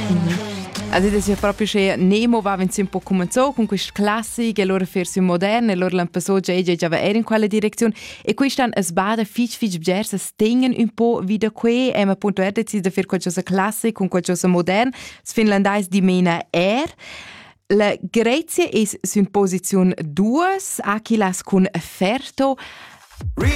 Also das ist ja proprio schon Nemo va wenn si un po' cominciò con quest classic e loro fersi modern e loro l'empezò già in quella direzione e qui stanno es bada fich bgers stingen un po' wieder qui e ma punto decide fer qualcosa classic con qualcosa modern finlandais di mena la Grecia è in posizione 2 Aquilas con Ferto.